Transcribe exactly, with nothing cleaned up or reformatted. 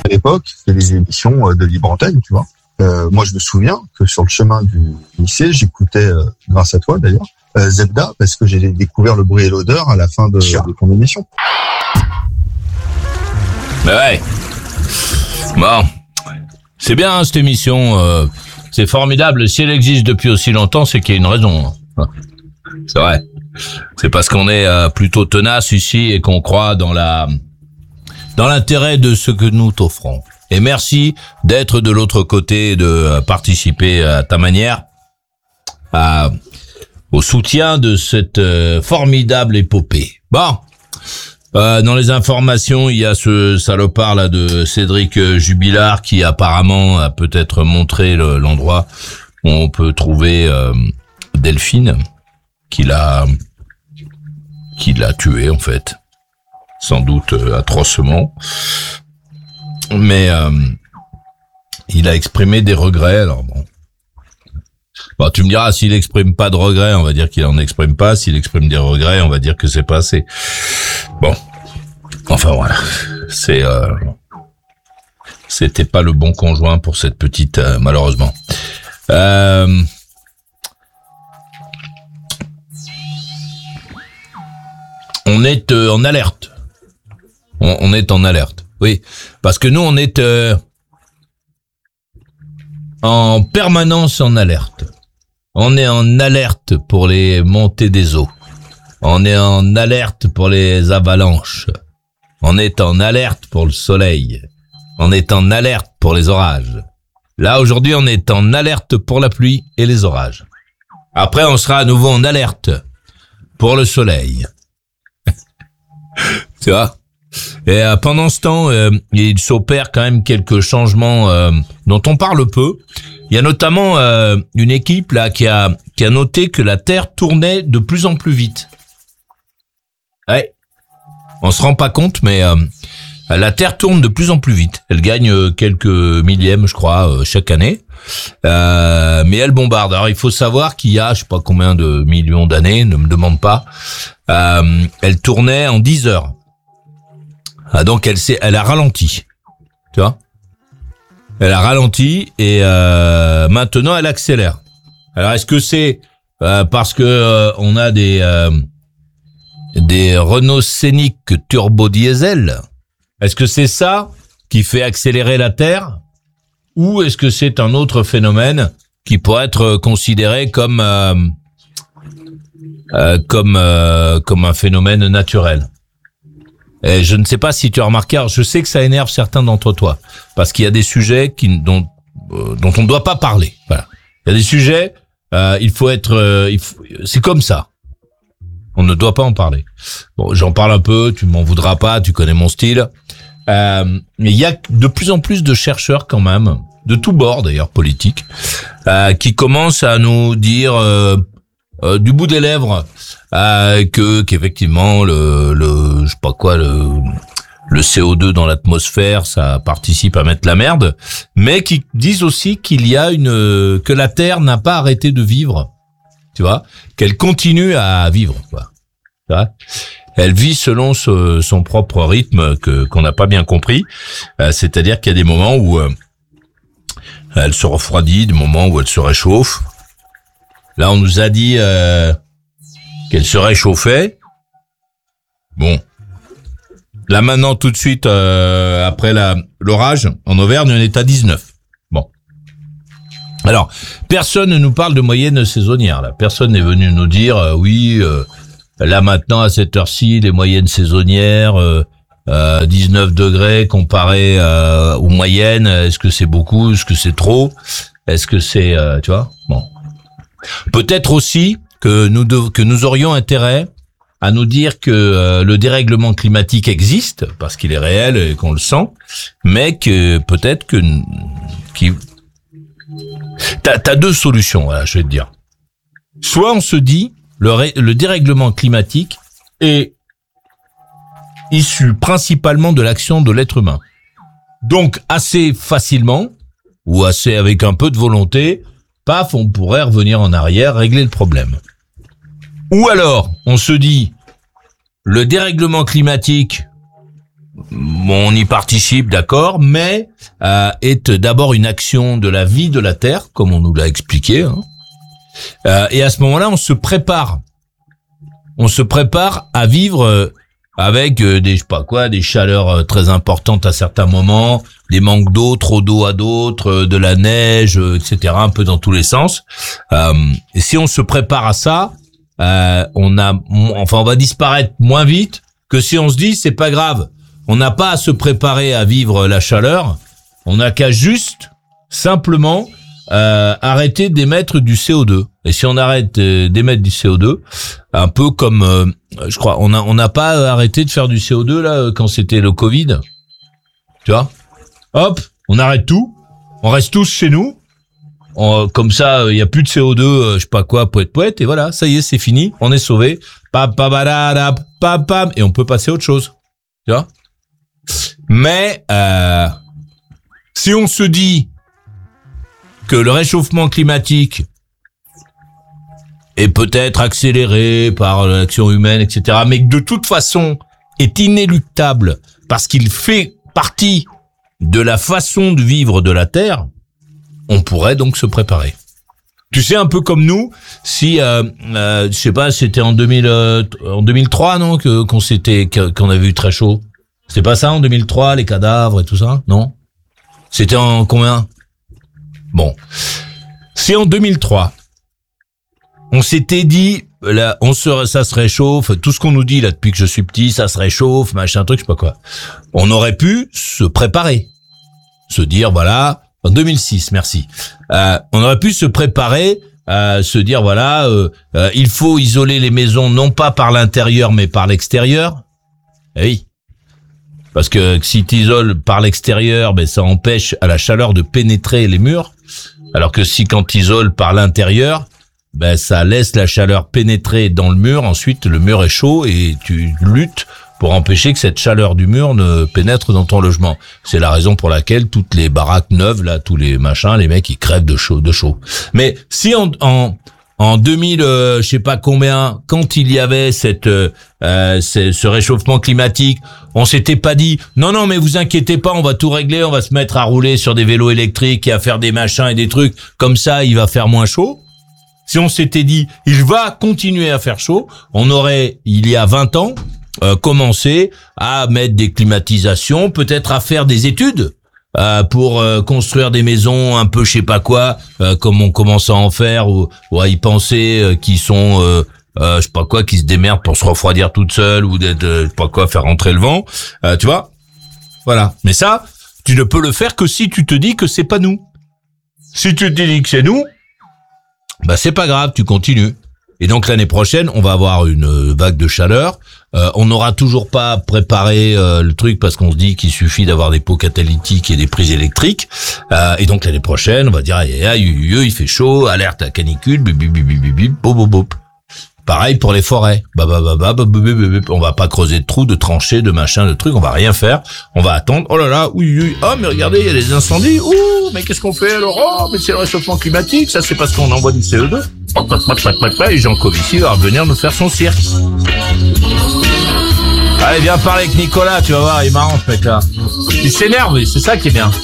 à l'époque, c'était des émissions de libre antenne, tu vois. Euh, moi, je me souviens que sur le chemin du lycée, j'écoutais, euh, grâce à toi d'ailleurs, euh, Zebda, parce que j'ai découvert le bruit et l'odeur à la fin de, de ton émission. Bah ouais. Bon. C'est bien, hein, cette émission. Euh, c'est formidable. Si elle existe depuis aussi longtemps, c'est qu'il y a une raison. C'est vrai. C'est parce qu'on est euh, plutôt tenace ici et qu'on croit dans la dans l'intérêt de ce que nous t'offrons. Et merci d'être de l'autre côté et de euh, participer à ta manière à, au soutien de cette euh, formidable épopée. Bon, euh, dans les informations, il y a ce salopard là de Cédric Jubilard qui apparemment a peut-être montré le, l'endroit où on peut trouver euh, Delphine, qui l'a qui l'a tué en fait, sans doute euh, atrocement. Mais euh, il a exprimé des regrets. Alors bon, bon, tu me diras, s'il exprime pas de regrets, on va dire qu'il en exprime pas. S'il exprime des regrets, on va dire que c'est pas assez. Bon, enfin voilà, c'est euh, c'était pas le bon conjoint pour cette petite, euh, malheureusement. Euh, on est euh, en alerte. On, on est en alerte. Oui, parce que nous, on est euh, en permanence en alerte. On est en alerte pour les montées des eaux. On est en alerte pour les avalanches. On est en alerte pour le soleil. On est en alerte pour les orages. Là, aujourd'hui, on est en alerte pour la pluie et les orages. Après, on sera à nouveau en alerte pour le soleil. Tu vois ? Et euh, pendant ce temps, euh, il s'opère quand même quelques changements euh, dont on parle peu. Il y a notamment euh, une équipe là qui a qui a noté que la Terre tournait de plus en plus vite. Ouais, on se rend pas compte, mais euh, la Terre tourne de plus en plus vite. Elle gagne euh, quelques millièmes, je crois, euh, chaque année. Euh, mais elle bombarde. Alors il faut savoir qu'il y a, je sais pas combien de millions d'années, ne me demande pas. Euh, elle tournait en dix heures. Ah, donc elle s'est, elle a ralenti, tu vois. Elle a ralenti et euh, maintenant elle accélère. Alors est-ce que c'est euh, parce que euh, on a des euh, des Renault Scénic turbo diesel? Est-ce que c'est ça qui fait accélérer la Terre, ou est-ce que c'est un autre phénomène qui pourrait être considéré comme euh, euh, comme euh, comme un phénomène naturel? Et je ne sais pas si tu as remarqué, alors je sais que ça énerve certains d'entre toi, parce qu'il y a des sujets qui, dont, euh, dont on ne doit pas parler. Voilà. Il y a des sujets, euh, il faut être, euh, il faut, c'est comme ça. On ne doit pas en parler. Bon, j'en parle un peu, tu m'en voudras pas, tu connais mon style. Euh, mais il y a de plus en plus de chercheurs quand même, de tous bords d'ailleurs politiques, euh, qui commencent à nous dire euh, euh, du bout des lèvres. Euh, que qu'effectivement le le je sais pas quoi le le C O deux dans l'atmosphère, ça participe à mettre la merde, mais qui disent aussi qu'il y a une que la Terre n'a pas arrêté de vivre, tu vois, qu'elle continue à vivre, quoi. Tu vois, elle vit selon ce, son propre rythme que qu'on n'a pas bien compris, euh, c'est-à-dire qu'il y a des moments où euh, elle se refroidit, des moments où elle se réchauffe. Là, on nous a dit euh, qu'elle se réchauffait. Bon. Là maintenant, tout de suite, euh, après la, l'orage, en Auvergne, on est à dix-neuf. Bon. Alors, personne ne nous parle de moyenne saisonnière, là. Personne n'est venu nous dire, euh, oui, euh, là maintenant, à cette heure-ci, les moyennes saisonnières, euh, euh, dix-neuf degrés comparé euh, aux moyennes, est-ce que c'est beaucoup, est-ce que c'est trop, est-ce que c'est, euh, tu vois, bon. Peut-être aussi que nous dev- que nous aurions intérêt à nous dire que euh, le dérèglement climatique existe parce qu'il est réel et qu'on le sent, mais que peut-être que qui t'as, t'as deux solutions, voilà, je vais te dire. Soit on se dit le, ré- le dérèglement climatique est issu principalement de l'action de l'être humain, donc assez facilement ou assez avec un peu de volonté, paf, on pourrait revenir en arrière, régler le problème. Ou alors, on se dit, le dérèglement climatique, on y participe, d'accord, mais euh, est d'abord une action de la vie de la Terre, comme on nous l'a expliqué. Hein. Euh, et à ce moment-là, on se prépare. On se prépare à vivre euh, avec euh, des, je sais pas quoi, des chaleurs euh, très importantes à certains moments, des manques d'eau, trop d'eau à d'autres, euh, de la neige, euh, et cetera, un peu dans tous les sens. Euh, et si on se prépare à ça, euh, on a, enfin, on va disparaître moins vite que si on se dit c'est pas grave. On n'a pas à se préparer à vivre la chaleur. On n'a qu'à juste, simplement, euh, arrêter d'émettre du C O deux. Et si on arrête d'émettre du C O deux, un peu comme, euh, je crois, on a, on n'a pas arrêté de faire du C O deux là quand c'était le Covid. Tu vois ? Hop, on arrête tout. On reste tous chez nous. On, comme ça, il y a plus de C O deux, euh, je sais pas quoi, poète poète. Et voilà, ça y est, c'est fini. On est sauvé. Pam pam pam pam pam. Et on peut passer à autre chose. Tu vois ? Mais euh, si on se dit que le réchauffement climatique est peut-être accéléré par l'action humaine, et cetera, mais que de toute façon est inéluctable parce qu'il fait partie de la façon de vivre de la Terre, on pourrait donc se préparer. Tu sais, un peu comme nous, si, euh, euh, je sais pas, c'était en deux mille, euh, en deux mille trois, non, que qu'on s'était, qu'on avait eu très chaud. C'est pas ça en deux mille trois, les cadavres et tout ça, non? C'était en combien? Bon. Si en deux mille trois, on s'était dit, là, on se, ça se réchauffe, tout ce qu'on nous dit là depuis que je suis petit, ça se réchauffe, machin truc, je sais pas quoi. On aurait pu se préparer. Se dire, voilà, en deux mille six, merci. Euh, on aurait pu se préparer à se dire, voilà, euh, euh, il faut isoler les maisons non pas par l'intérieur mais par l'extérieur. Eh oui. Parce que si tu isoles par l'extérieur, ben ça empêche à la chaleur de pénétrer les murs. Alors que si quand tu isoles par l'intérieur, ben ça laisse la chaleur pénétrer dans le mur. Ensuite, le mur est chaud et tu luttes pour empêcher que cette chaleur du mur ne pénètre dans ton logement. C'est la raison pour laquelle toutes les baraques neuves, là, tous les machins, les mecs, ils crèvent de chaud, de chaud. Mais si en, en En deux mille, euh, je sais pas combien, quand il y avait cette, euh, ce, ce réchauffement climatique, on s'était pas dit non non mais vous inquiétez pas, on va tout régler, on va se mettre à rouler sur des vélos électriques et à faire des machins et des trucs comme ça, il va faire moins chaud. Si on s'était dit il va continuer à faire chaud, on aurait il y a vingt ans euh, commencé à mettre des climatisations, peut-être à faire des études. Euh, pour euh, construire des maisons un peu je sais pas quoi, euh, comme on commence à en faire ou, ou à y penser, euh, qui sont euh, euh, je sais pas quoi, qui se démerdent pour se refroidir toutes seules ou d'être euh, je sais pas quoi, faire rentrer le vent, euh, tu vois, voilà. Mais ça, tu ne peux le faire que si tu te dis que c'est pas nous. Si tu te dis que c'est nous, bah c'est pas grave, tu continues. Et donc l'année prochaine, on va avoir une vague de chaleur. Euh, on n'aura toujours pas préparé euh, le truc parce qu'on se dit qu'il suffit d'avoir des pots catalytiques et des prises électriques. Euh, et donc l'année prochaine, on va dire aïe aïe aïe, il fait chaud, alerte à canicule, bip bip bip bip bip, bop bop bop. Pareil pour les forêts. Bah bah bah bah bah bah bah bah. On va pas creuser de trous, de tranchées, de machin, de trucs. On va rien faire. On va attendre. Oh là là, oui oui. Oh mais regardez, il y a des incendies. Ouh, mais qu'est-ce qu'on fait alors? Oh, mais c'est le réchauffement climatique. Ça c'est parce qu'on envoie du C O deux. Et Jean Covici va revenir nous faire son cirque. Allez, viens parler avec Nicolas, tu vas voir, il est marrant ce mec-là. Il s'énerve, c'est ça qui est bien.